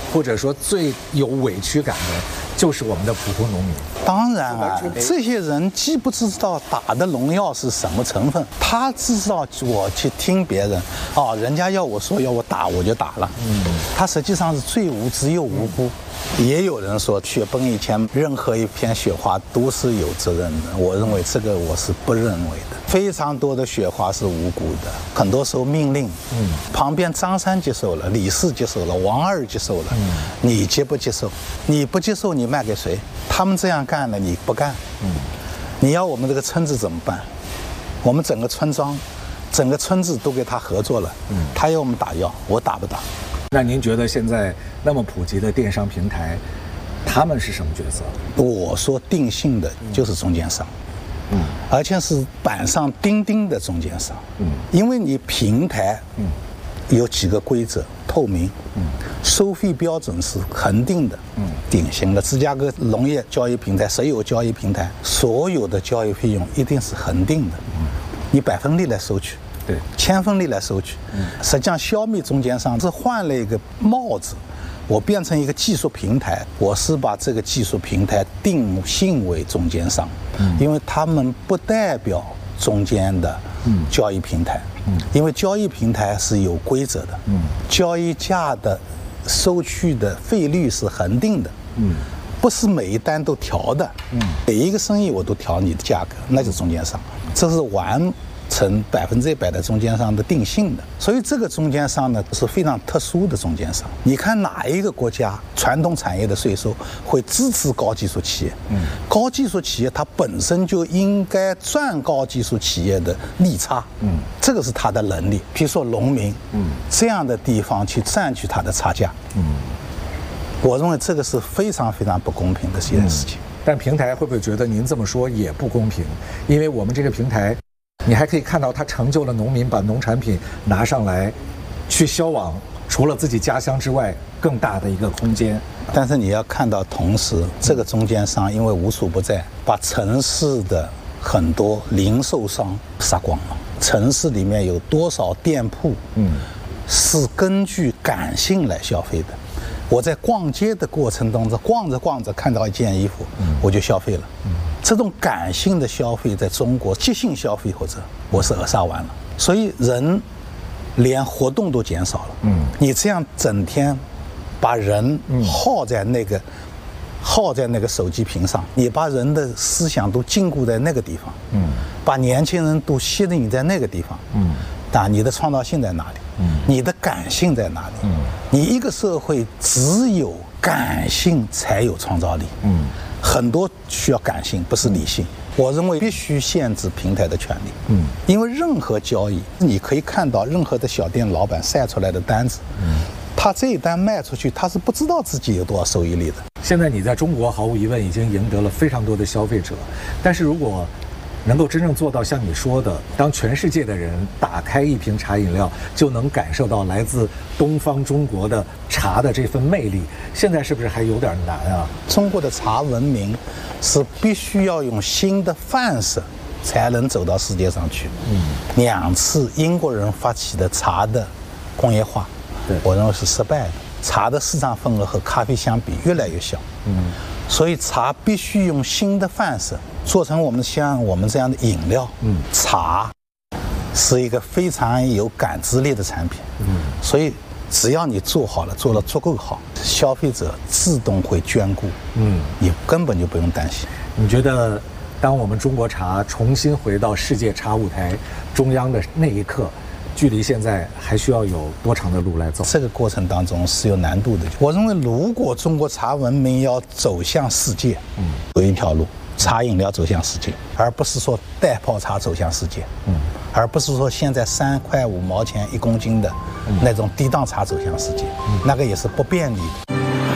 或者说最有委屈感的，就是我们的普通农民。 当然啊，这些人既不知道打的农药是什么成分，他知道我去听别人，人家要我说要我打我就打了。他实际上是最无知又无辜。也有人说雪崩以前任何一片雪花都是有责任的，我认为这个我是不认为的。非常多的雪花是无辜的，很多时候命令，旁边张三接受了，李四接受了，王二接受了，你接不接受？你不接受，你卖给谁？他们这样干了，你不干，你要我们这个村子怎么办？我们整个村庄、整个村子都给他合作了，他要我们打药，我打不打？ 那您觉得现在那么普及的电商平台，他们是什么角色？ 我说定性的就是中间商，而且是板上钉钉的中间商，因为你平台，有几个规则，透明，收费标准是恒定的，典型的芝加哥农业交易平台、石油交易平台，所有的交易费用一定是恒定的，你百分率来收取。对，千分率来收取，实际上消灭中间商是换了一个帽子，我变成一个技术平台，我是把这个技术平台定性为中间商，因为他们不代表中间的交易平台，因为交易平台是有规则的，交易价的收取的费率是恒定的，不是每一单都调的，每一个生意我都调你的价格，那就是中间商，这是完成100%的中间商的定性的，所以这个中间商呢是非常特殊的中间商。你看哪一个国家传统产业的税收会支持高技术企业？高技术企业它本身就应该赚高技术企业的利差，这个是它的能力。比如说农民，这样的地方去占据它的差价，我认为这个是非常非常不公平的一件事情。 但平台会不会觉得您这么说也不公平？因为我们这个平台，你还可以看到它成就了农民把农产品拿上来，去销往除了自己家乡之外更大的一个空间。 但是你要看到，同时这个中间商因为无处不在，把城市的很多零售商杀光了。城市里面有多少店铺，是根据感性来消费的。我在逛街的过程当中，逛着逛着看到一件衣服，我就消费了。这种感性的消费在中国，即兴消费或者我是扼杀完了，所以人连活动都减少了。你这样整天把人耗在那个手机屏上，你把人的思想都禁锢在那个地方，把年轻人都吸引在那个地方，但你的创造性在哪里？你的感性在哪里？你一个社会只有感性才有创造力。很多需要感性，不是理性。我认为必须限制平台的权利。因为任何交易，你可以看到任何的小店老板晒出来的单子，他这一单卖出去，他是不知道自己有多少收益率的。 现在你在中国毫无疑问已经赢得了非常多的消费者，但是如果能够真正做到像你说的，当全世界的人打开一瓶茶饮料就能感受到来自东方中国的茶的这份魅力，现在是不是还有点难啊？ 中国的茶文明是必须要用新的范式才能走到世界上去。2次英国人发起的茶的工业化，我认为是失败的。茶的市场份额和咖啡相比越来越小。所以茶必须用新的范式做成像我们这样的饮料。茶是一个非常有感知力的产品。所以只要你做好了，做得足够好，消费者自动会眷顾。你根本就不用担心。 你觉得当我们中国茶重新回到世界茶舞台中央的那一刻，距离现在还需要有多长的路来走？ 这个过程当中是有难度的。我认为如果中国茶文明要走向世界，有一条路，茶饮料走向世界，而不是说袋泡茶走向世界，而不是说现在3块5毛钱1公斤的那种低档茶走向世界，那个也是不便利的。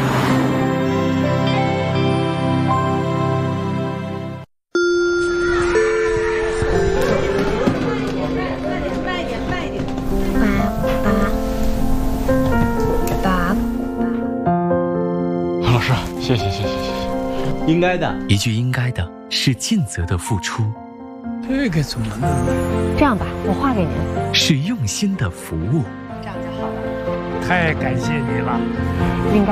谢谢，应该的。 一句应该的是尽责的付出， 这个怎么弄？ 这样吧，我画给您。 是用心的服务。 这样就好了。 太感谢你了。 应该。